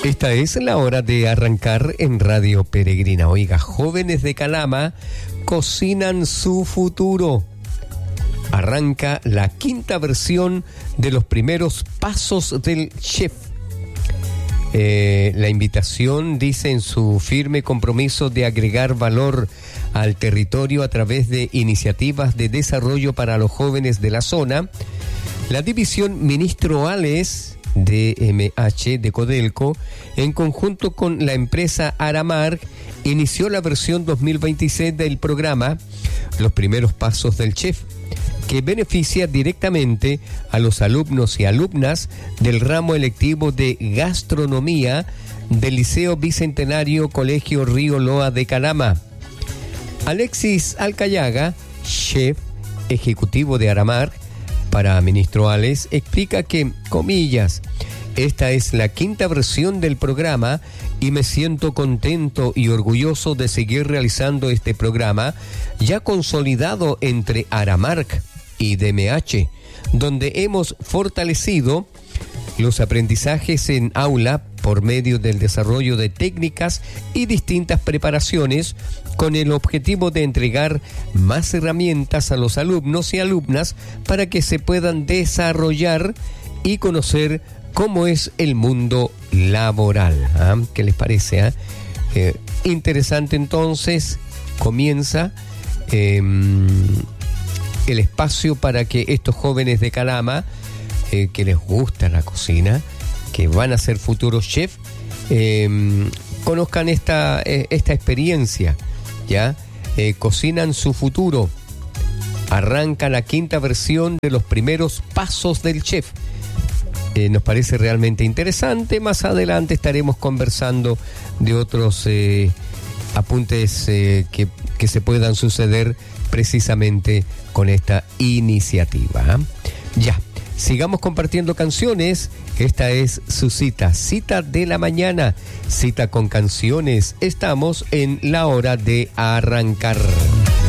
Esta es la hora de arrancar en Radio Peregrina. Oiga, jóvenes de Calama cocinan su futuro. Arranca la quinta versión de los primeros pasos del chef. La invitación dice en su firme compromiso de agregar valor al territorio a través de iniciativas de desarrollo para los jóvenes de la zona. La división Ministroales DMH de Codelco, en conjunto con la empresa Aramark, inició la versión 2026 del programa Los Primeros Pasos del Chef, que beneficia directamente a los alumnos y alumnas del ramo electivo de gastronomía del Liceo Bicentenario Colegio Río Loa de Calama. Alexis Alcayaga, chef ejecutivo de Aramark para Ministroales, explica que, comillas, esta es la quinta versión del programa y me siento contento y orgulloso de seguir realizando este programa ya consolidado entre Aramark y DMH, donde hemos fortalecido los aprendizajes en aula por medio del desarrollo de técnicas y distintas preparaciones con el objetivo de entregar más herramientas a los alumnos y alumnas para que se puedan desarrollar y conocer cómo es el mundo laboral. ¿Qué les parece? Interesante. Entonces comienza el espacio para que estos jóvenes de Calama que les gusta la cocina, que van a ser futuros chefs, conozcan esta experiencia, ¿ya? Cocinan su futuro. Arranca la quinta versión de los primeros pasos del chef. Nos parece realmente interesante. Más adelante estaremos conversando de otros apuntes que se puedan suceder precisamente con esta iniciativa. Ya. Sigamos compartiendo canciones. Esta es su cita de la mañana, cita con canciones. Estamos en la hora de arrancar.